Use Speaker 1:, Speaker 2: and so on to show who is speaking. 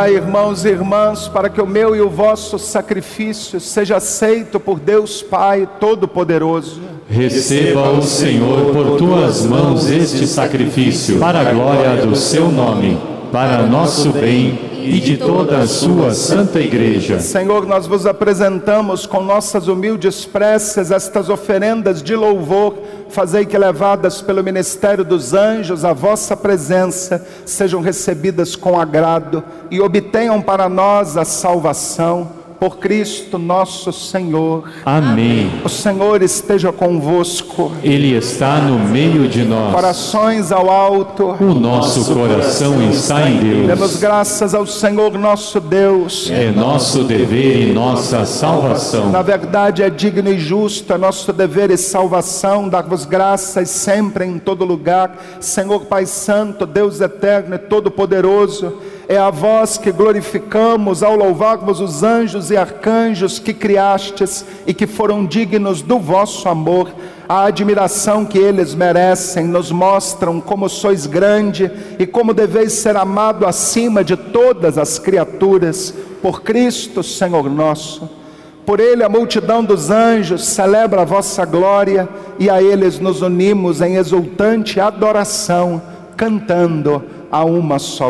Speaker 1: Orai, irmãos e irmãs, para que o meu e o vosso sacrifício seja aceito por Deus Pai Todo-Poderoso.
Speaker 2: Receba o Senhor por tuas mãos este sacrifício, para a glória do seu nome, para nosso bem e de toda a sua santa igreja.
Speaker 1: Senhor, nós vos apresentamos com nossas humildes preces estas oferendas de louvor. Fazei que, levadas pelo ministério dos anjos à vossa presença, sejam recebidas com agrado e obtenham para nós a salvação. Por Cristo nosso Senhor.
Speaker 2: Amém.
Speaker 1: O Senhor esteja convosco.
Speaker 2: Ele está no meio de nós.
Speaker 1: Corações ao alto.
Speaker 2: O nosso coração está em Deus.
Speaker 1: Demos graças ao Senhor nosso Deus.
Speaker 2: É nosso dever e nossa salvação.
Speaker 1: Na verdade é digno e justo, é nosso dever e salvação, dar-vos graças sempre em todo lugar, Senhor Pai Santo, Deus eterno e todo-poderoso. É a vós que glorificamos ao louvarmos os anjos e arcanjos que criastes e que foram dignos do vosso amor. A admiração que eles merecem nos mostram como sois grande e como deveis ser amado acima de todas as criaturas. Por Cristo, Senhor nosso. Por Ele a multidão dos anjos celebra a vossa glória e a eles nos unimos em exultante adoração, cantando a uma só